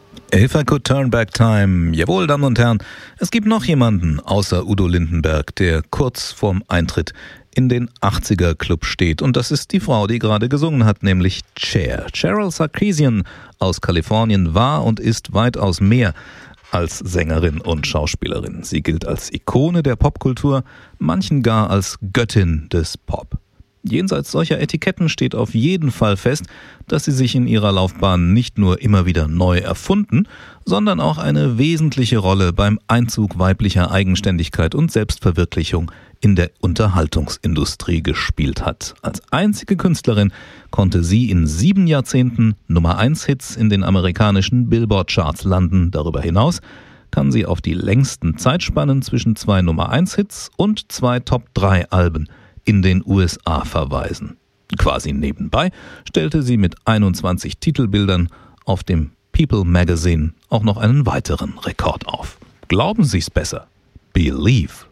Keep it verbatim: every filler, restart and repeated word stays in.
If I could turn back time. Jawohl, Damen und Herren, es gibt noch jemanden außer Udo Lindenberg, der kurz vorm Eintritt in den achtziger-Club steht. Und das ist die Frau, die gerade gesungen hat, nämlich Cher. Cheryl Sarkeesian aus Kalifornien war und ist weitaus mehr als Sängerin und Schauspielerin. Sie gilt als Ikone der Popkultur, manchen gar als Göttin des Pop. Jenseits solcher Etiketten steht auf jeden Fall fest, dass sie sich in ihrer Laufbahn nicht nur immer wieder neu erfunden, sondern auch eine wesentliche Rolle beim Einzug weiblicher Eigenständigkeit und Selbstverwirklichung in der Unterhaltungsindustrie gespielt hat. Als einzige Künstlerin konnte sie in sieben Jahrzehnten Nummer eins Hits in den amerikanischen Billboard-Charts landen. Darüber hinaus kann sie auf die längsten Zeitspannen zwischen zwei Nummer eins Hits und zwei Top drei Alben in den U S A verweisen. Quasi nebenbei stellte sie mit einundzwanzig Titelbildern auf dem People Magazine auch noch einen weiteren Rekord auf. Glauben Sie's besser. Believe.